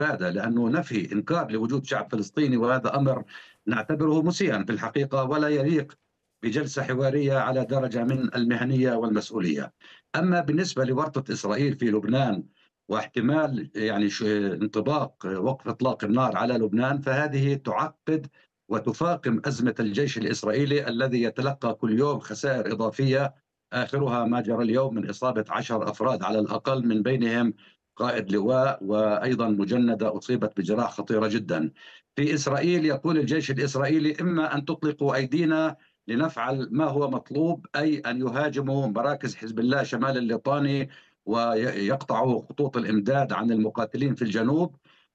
الاستفادة، لأنه نفي إنكار لوجود شعب فلسطيني، وهذا أمر نعتبره مسيئا في الحقيقة ولا يليق بجلسة حوارية على درجة من المهنية والمسؤولية. أما بالنسبة لورطة إسرائيل في لبنان واحتمال يعني انطباق وقف إطلاق النار على لبنان، فهذه تعقد وتفاقم أزمة الجيش الإسرائيلي الذي يتلقى كل يوم خسائر إضافية، آخرها ما جرى اليوم من إصابة 10 أفراد على الأقل، من بينهم قائد لواء وأيضا مجندة أصيبت بجراح خطيرة جدا. في إسرائيل يقول الجيش الإسرائيلي: إما أن تطلقوا أيدينا لنفعل ما هو مطلوب، أي أن يهاجموا مراكز حزب الله شمال الليطاني ويقطعوا خطوط الإمداد عن المقاتلين في الجنوب،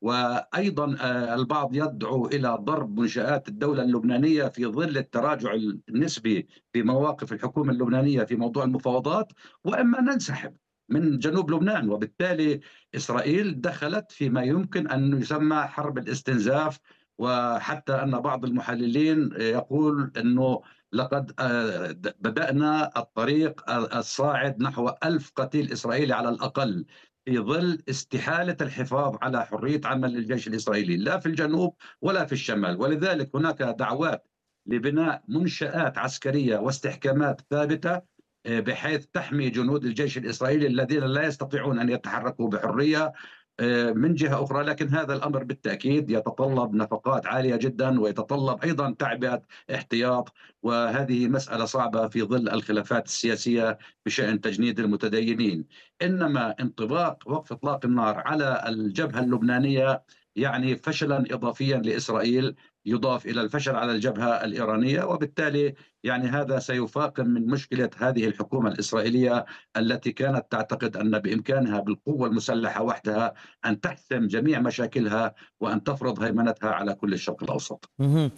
وأيضا البعض يدعو إلى ضرب منشآت الدولة اللبنانية في ظل التراجع النسبي في مواقف الحكومة اللبنانية في موضوع المفاوضات، وإما ننسحب من جنوب لبنان. وبالتالي إسرائيل دخلت فيما يمكن أن يسمى حرب الاستنزاف، وحتى أن بعض المحللين يقول أنه لقد بدأنا الطريق الصاعد نحو 1000 قتيل إسرائيلي على الأقل، في ظل استحالة الحفاظ على حرية عمل الجيش الإسرائيلي لا في الجنوب ولا في الشمال. ولذلك هناك دعوات لبناء منشآت عسكرية واستحكامات ثابتة بحيث تحمي جنود الجيش الإسرائيلي الذين لا يستطيعون أن يتحركوا بحرية من جهة أخرى. لكن هذا الأمر بالتأكيد يتطلب نفقات عالية جدا، ويتطلب أيضا تعبئة احتياط، وهذه مسألة صعبة في ظل الخلافات السياسية بشأن تجنيد المتدينين. إنما انطباق وقف إطلاق النار على الجبهة اللبنانية يعني فشلا إضافيا لإسرائيل، يضاف إلى الفشل على الجبهة الإيرانية، وبالتالي يعني هذا سيفاقم من مشكلة هذه الحكومة الإسرائيلية التي كانت تعتقد أن بإمكانها بالقوة المسلحة وحدها أن تحسم جميع مشاكلها وأن تفرض هيمنتها على كل الشرق الأوسط.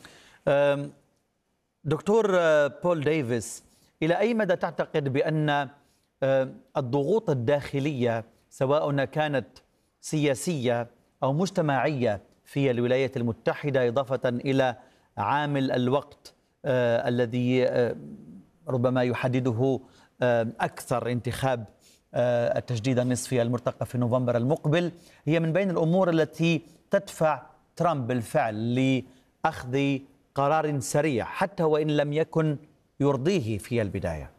أم، دكتور بول ديفيس، إلى أي مدى تعتقد بأن الضغوط الداخلية سواء كانت سياسية أو مجتمعية في الولايات المتحدة، إضافة إلى عامل الوقت الذي ربما يحدده أكثر انتخاب التجديد النصفي المرتقب في نوفمبر المقبل، هي من بين الأمور التي تدفع ترامب بالفعل لأخذ قرار سريع حتى وإن لم يكن يرضيه في البداية؟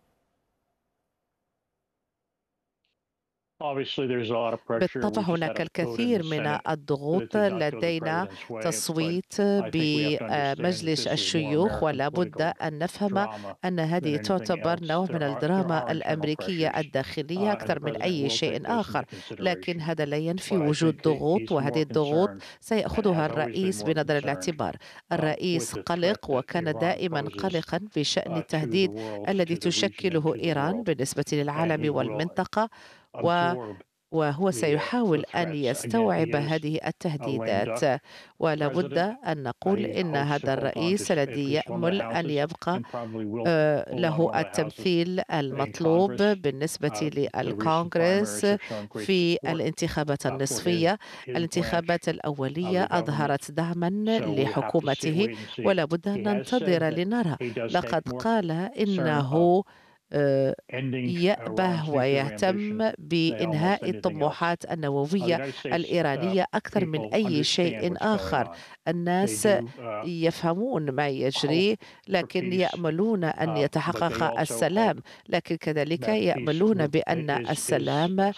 بالطبع هناك الكثير من الضغوط. لدينا تصويت بمجلس الشيوخ، ولا بد أن نفهم أن هذه تعتبر نوع من الدراما الأمريكية الداخلية أكثر من أي شيء آخر، لكن هذا لا ينفي وجود ضغوط، وهذه الضغوط سيأخذها الرئيس بنظر الاعتبار. الرئيس قلق وكان دائما قلقا بشأن التهديد الذي تشكله إيران بالنسبة للعالم والمنطقة، وهو سيحاول أن يستوعب هذه التهديدات. ولا بد أن نقول إن هذا الرئيس الذي يأمل أن يبقى له التمثيل المطلوب بالنسبة للكونغرس في الانتخابات النصفية. الانتخابات الأولية أظهرت دعما لحكومته، ولا بد أن ننتظر لنرى. لقد قال إنه يأبه ويهتم بإنهاء الطموحات النووية الإيرانية أكثر من أي شيء آخر. الناس يفهمون ما يجري، لكن يأملون أن يتحقق السلام، لكن كذلك يأملون بأن السلام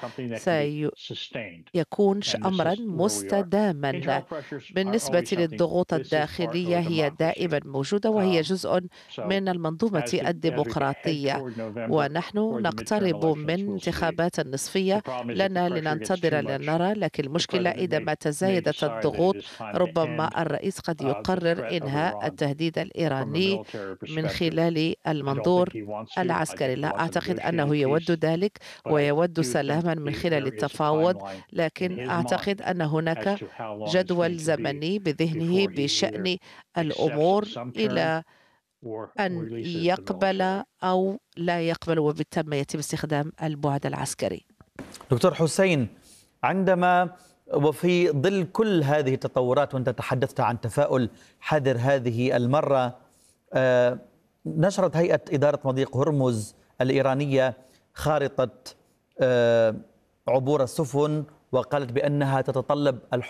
سيكون أمرا مستداما. بالنسبة للضغوط الداخلية هي دائما موجودة، وهي جزء من المنظومة الديمقراطية، ونحن نقترب من انتخابات النصفية. لنا لننتظر لنرى، لكن المشكلة إذا ما تزايدت الضغوط ربما الرئيس قد يقرر إنهاء التهديد الإيراني من خلال المنظور العسكري. لا أعتقد أنه يود ذلك، ويود سلاما من خلال التفاوض، لكن أعتقد أن هناك جدول زمني بذهنه بشأن الأمور إلى أن يقبل أو لا يقبل، وبالتالي يتم استخدام البعد العسكري. دكتور حسين، عندما وفي ظل كل هذه التطورات، وأنت تحدثت عن تفاؤل حذر هذه المرة، نشرت هيئة إدارة مضيق هرمز الإيرانية خارطة عبور السفن وقالت بأنها تتطلب